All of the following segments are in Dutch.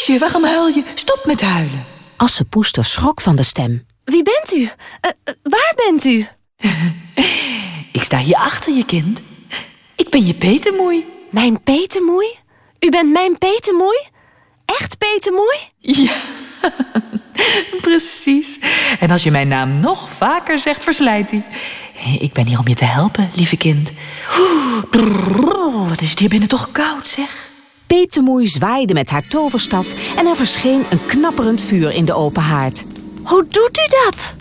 Poesje, waarom huil je? Stop met huilen. Assepoester schrok van de stem. Wie bent u? Waar bent u? Ik sta hier achter je, kind. Ik ben je petemoei. Mijn petemoei? U bent mijn petemoei? Echt petemoei? Ja, precies. En als je mijn naam nog vaker zegt, verslijt hij. Ik ben hier om je te helpen, lieve kind. Wat is het hier binnen toch koud, zeg. Petemoei zwaaide met haar toverstaf en er verscheen een knapperend vuur in de open haard. Hoe doet u dat?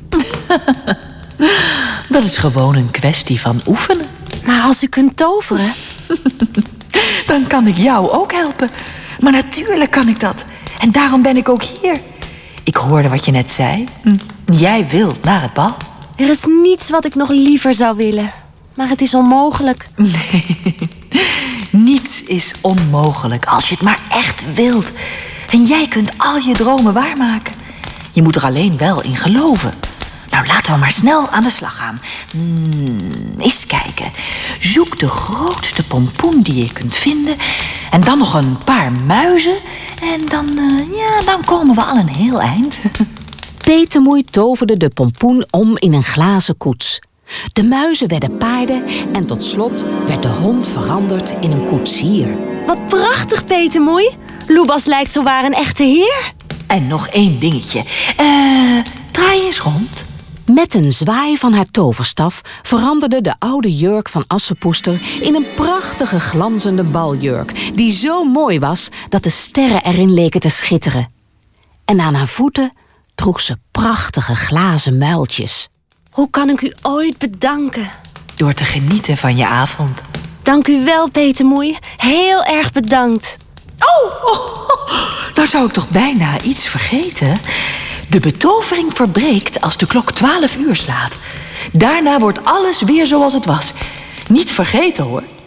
Dat is gewoon een kwestie van oefenen. Maar als u kunt toveren... Dan kan ik jou ook helpen. Maar natuurlijk kan ik dat. En daarom ben ik ook hier. Ik hoorde wat je net zei. Jij wilt naar het bal. Er is niets wat ik nog liever zou willen. Maar het is onmogelijk. Nee, niets is onmogelijk als je het maar echt wilt. En jij kunt al je dromen waarmaken. Je moet er alleen wel in geloven. Nou, laten we maar snel aan de slag gaan. Eens kijken. Zoek de grootste pompoen die je kunt vinden. En dan nog een paar muizen. En dan komen we al een heel eind. Petemoei toverde de pompoen om in een glazen koets. De muizen werden paarden en tot slot werd de hond veranderd in een koetsier. Wat prachtig, petemoei. Loebas lijkt zowaar een echte heer. En nog één dingetje. Draai eens rond. Met een zwaai van haar toverstaf veranderde de oude jurk van Assepoester in een prachtige glanzende baljurk, die zo mooi was dat de sterren erin leken te schitteren. En aan haar voeten droeg ze prachtige glazen muiltjes. Hoe kan ik u ooit bedanken? Door te genieten van je avond. Dank u wel, petemoei. Heel erg bedankt. Nou zou ik toch bijna iets vergeten. De betovering verbreekt als de klok 12 uur slaat. Daarna wordt alles weer zoals het was. Niet vergeten, hoor.